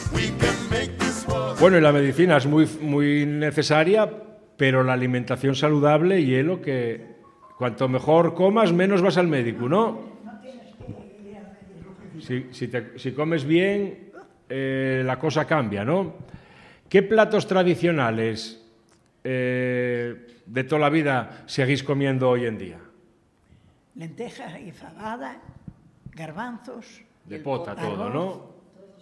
Bueno, y la medicina es muy necesaria, pero la alimentación saludable y es lo que cuanto mejor comas, menos vas al médico, ¿no? Si comes bien, la cosa cambia, ¿no? ¿Qué platos tradicionales de toda la vida seguís comiendo hoy en día? Lentejas y fabada, garbanzos. De pota todo, ¿no?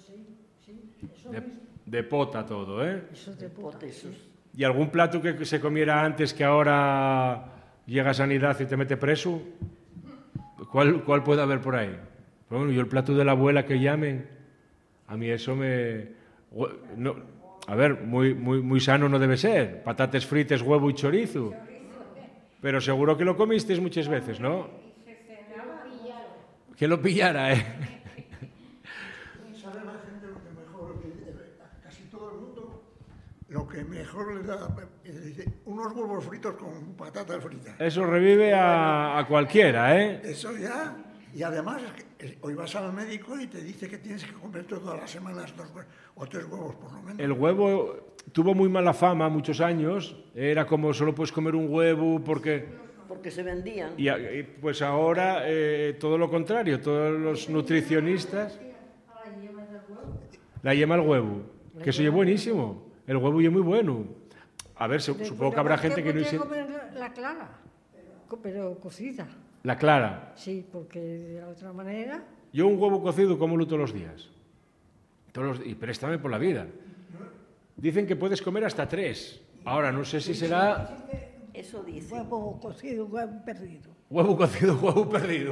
De pota todo, ¿eh? Eso de pota, sí. ¿Y algún plato que se comiera antes que ahora llega a Sanidad y te mete preso? ¿Cuál puede haber por ahí? Bueno, yo el plato de la abuela que llamen, a mí eso me... No, a ver, muy sano no debe ser. Patates fritas, huevo y chorizo. Pero seguro que lo comisteis muchas veces, ¿no? Que lo pillara, ¿eh? ¿Sabe la gente lo que mejor, casi todo el mundo, lo que mejor les da? Dice, unos huevos fritos con patatas fritas. Eso revive a cualquiera, ¿eh? Eso ya, y además hoy vas al médico y te dice que tienes que comer todas las semanas 2 o 3 huevos por lo menos. El huevo tuvo muy mala fama muchos años, era como solo puedes comer un huevo porque se vendían. Y pues ahora todo lo contrario, todos los nutricionistas... La yema del huevo, que eso es buenísimo. El huevo es muy bueno. A ver, supongo que habrá gente que no... comer la clara, pero cocida. La clara. Sí, porque de la otra manera... Yo un huevo cocido como todos los días. Y préstame por la vida. Dicen que puedes comer hasta 3. Ahora, no sé si será... Eso dice. Huevo cocido, huevo perdido. Huevo cocido, huevo perdido.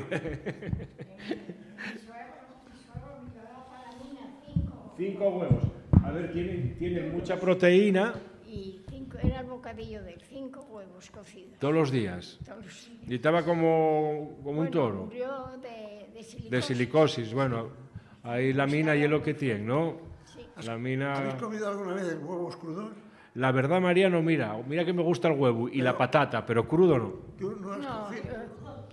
5 huevos. A ver, tienen mucha proteína. Y era el bocadillo de 5 huevos cocidos. Todos los días. Y estaba como un toro. Murió de silicosis. De silicosis, bueno. Ahí la mina y es lo que tiene, ¿no? Sí. La mina... ¿Habéis comido alguna vez huevos crudos? La verdad, Mariano, mira que me gusta el huevo y la patata, pero crudo no. ¿Tú no has cocido?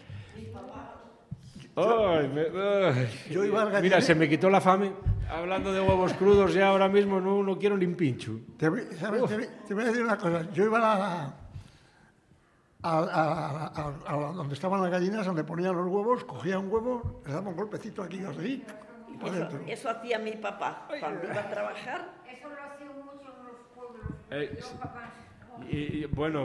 Yo iba al gallinero. Mira, se me quitó la fame. Hablando de huevos crudos, ya ahora mismo no quiero ni un pincho. Te voy a decir una cosa. Yo iba a donde estaban las gallinas, donde ponían los huevos, cogía un huevo, le daba un golpecito aquí, así, y por dentro. Eso hacía mi papá cuando iba a trabajar. Eso lo hacían mucho en los pueblos. Los papás. Y bueno...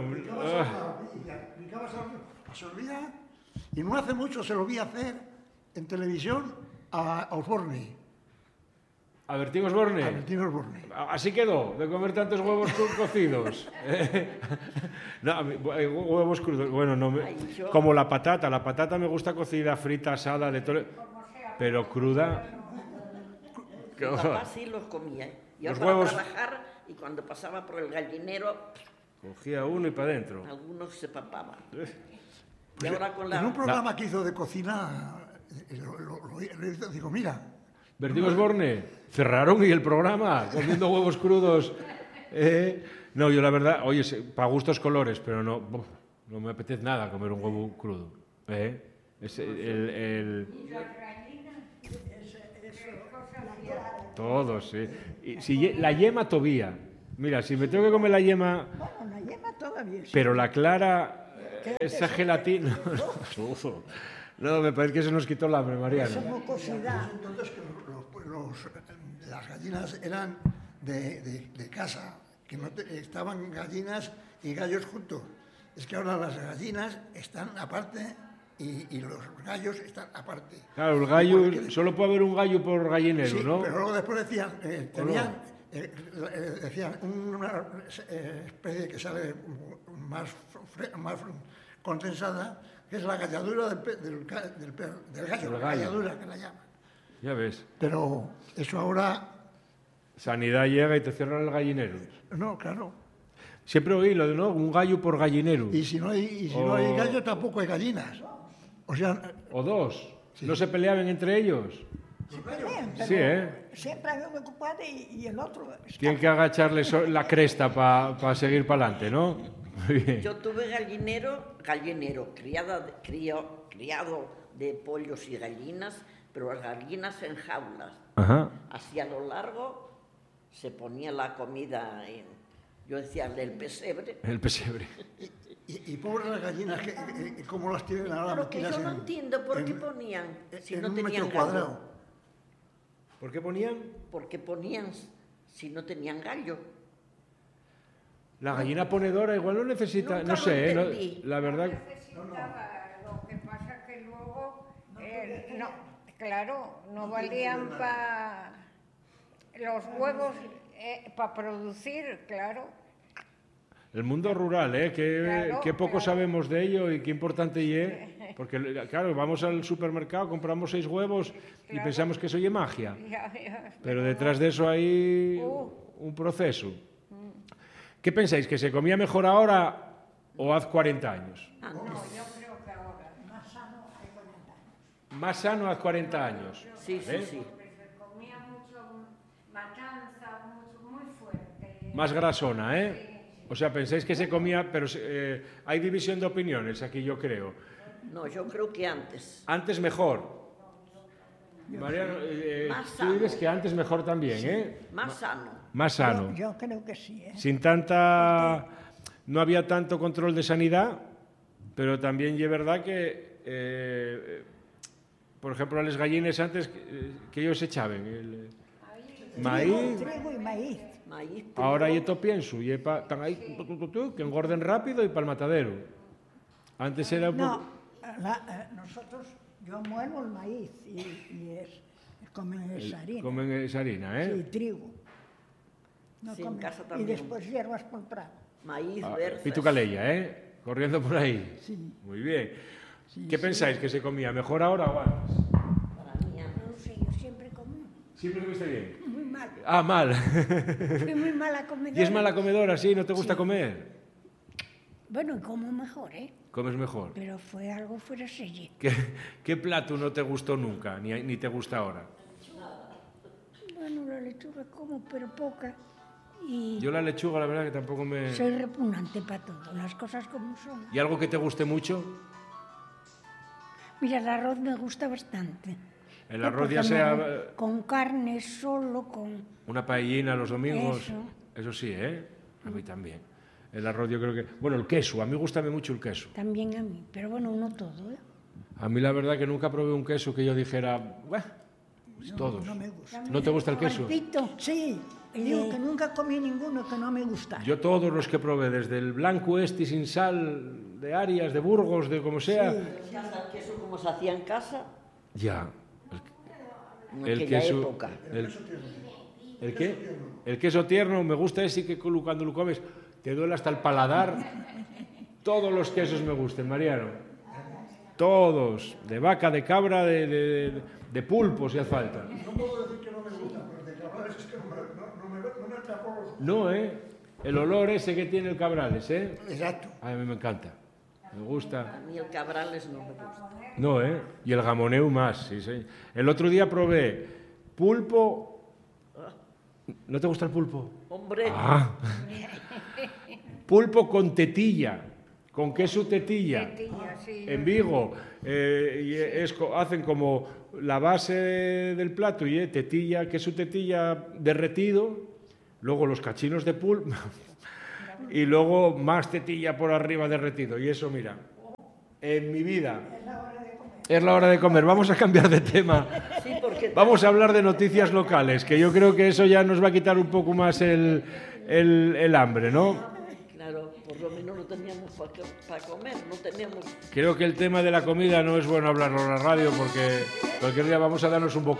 Se olvida, y no hace mucho se lo vi hacer en televisión a Osborne. ¿A Bertín Osborne? A Bertín Osborne. Así quedó, de comer tantos huevos cocidos. No, huevos crudos. Bueno, no como la patata me gusta cocida, frita, asada, de todo. Pero cruda. Mi papá sí los comía. Yo Los para huevos... trabajar y cuando pasaba por el gallinero... Cogía uno y para adentro. Algunos se papaban. Y ahora con en un programa que hizo de cocina, digo, mira... Bertín Osborne, cerraron y el programa, comiendo huevos crudos. No, yo la verdad, oye, para gustos colores, pero no me apetece nada comer un huevo crudo. Todos, sí. Y si la yema todavía. Mira, si me tengo que comer la yema... Bueno, la yema todavía sí. Pero la clara, esa gelatina... No, me parece que se nos quitó el hambre, Mariano. Esa mucosidad. Entonces que las gallinas eran de casa, que no estaban gallinas y gallos juntos. Es que ahora las gallinas están aparte y los gallos están aparte. Claro, el gallo, solo puede haber un gallo por gallinero, sí, ¿no? Pero luego después decían, decían una especie que sale más condensada, que es la galladura del gallo, la galladura que la llaman. Ya ves. Pero eso ahora... Sanidad llega y te cierran el gallinero. No, claro. Siempre oí lo de, ¿no? Un gallo por gallinero. Y si no hay gallo, tampoco hay gallinas. O sea... O dos. Sí. ¿No se peleaban entre ellos? Sí, ¿eh? Siempre hay un ocupado y el otro... Tienen que agacharle la cresta para seguir para adelante, ¿no? Muy bien. Yo tuve gallinero, criado de pollos y gallinas, pero las gallinas en jaulas. Ajá. Hacia lo largo se ponía la comida yo decía, el pesebre. El pesebre. Y pobres las gallinas, ¿cómo las tienen ahora Lo que metidas yo no entiendo por qué ponían, si en no un tenían metro gallo. cuadrado? ¿Por qué ponían? ¿Por qué ponían si no tenían gallo? La gallina ponedora igual no necesita, Nunca no sé, lo entendí. la verdad. Necesitaba, lo que pasa que luego, no, claro, no valían para los huevos, para producir, claro. El mundo rural, Claro, que poco claro. sabemos de ello y qué importante es. Porque, claro, vamos al supermercado, compramos 6 huevos y Claro. pensamos que eso es magia. Ya, Pero detrás de eso hay un proceso. ¿Qué pensáis? ¿Que se comía mejor ahora o hace 40 años? Antes. yo creo que ahora. Más sano hace 40 años. Sí, sí, ¿eh? sí. Porque se comía mucho matanza, muy fuerte. Más grasona, ¿eh? O sea, pensáis que se comía, pero hay división de opiniones aquí, yo creo. No, yo creo que antes. Antes mejor. Mariano, Más tú sano. dices que antes mejor también, ¿eh? Más sano. Más sano. Yo creo que sí, ¿eh? Sin tanta... No había tanto control de sanidad, pero también es verdad que, por ejemplo, a las gallinas antes, que ellos echaban el maíz, Trigo y maíz. Maíz, ahora yo to pienso, y están ahí, que engorden rápido y para el matadero. Antes era un No, poco... nosotros, yo muelo el maíz y comen esa harina. Comen esa harina, Sí, ¿eh? trigo. No Sí, en comen. casa Y también. después hierbas por prado. maíz, Ah, berzas. Pitu Calella, ¿eh? Corriendo por ahí. Sí. Muy bien. Sí, ¿Qué pensáis? ¿Que se comía mejor ahora o antes? Para mí, No sé, yo siempre comí Siempre comiste bien. muy mal. Ah, mal. Fui muy mala comedora. ¿Y es mala comedora, sí? ¿No te gusta comer? Bueno, y como mejor, ¿eh? Comes mejor. Pero fue algo fuera de serie. ¿Qué plato no te gustó nunca, ni te gusta ahora? Bueno, la lechuga como, pero poca. Y Yo la lechuga, la verdad, que tampoco me... soy repugnante para todo, las cosas como son. ¿Y algo que te guste mucho? Mira, el arroz me gusta bastante. El arroz ya Porque sea con carne solo, con... una paellina los domingos. Eso. Eso sí, ¿eh? A mí también. El arroz yo creo que... Bueno, el queso. A mí gusta mucho el queso. También a mí, pero bueno, no todo, ¿eh? A mí la verdad que nunca probé un queso que yo dijera... "Buah, todos. No me gusta. ¿No te gusta el queso? Gordito. Sí, digo que nunca comí ninguno que no me gustara. Yo todos los que probé, desde el blanco sin sal, de Arias, de Burgos, de como sea... el queso como se hacía en casa, Ya. en El aquella queso... época. ¿El qué? El queso tierno, me gusta ese que cuando lo comes te duele hasta el paladar. Todos los quesos me gustan, Mariano. Todos. De vaca, de cabra, de pulpo, si hace falta. No puedo decir que no me gusta, pero de cabrales es que no me atrapó los... No, ¿eh? El olor ese que tiene el cabrales, ¿eh? Exacto. A mí me encanta. Me A gusta. mí el cabrales no me gusta. No, ¿eh? Y el gamoneu más, sí, sí. El otro día probé pulpo... ¿No te gusta el pulpo? Hombre, Ah. Pulpo con tetilla, con queso tetilla. Tetilla, sí. En Vigo hacen como la base del plato y tetilla, queso tetilla derretido, luego los cachinos de pulpo y luego más tetilla por arriba derretido. Y eso, mira, en mi vida es la hora de comer. Vamos a cambiar de tema. sí, porque Vamos a hablar de noticias locales, que yo creo que eso ya nos va a quitar un poco más el hambre, ¿no? claro, por lo menos no teníamos para comer, no teníamos Creo que el tema de la comida no es bueno hablarlo en la radio porque cualquier día vamos a darnos un bocado.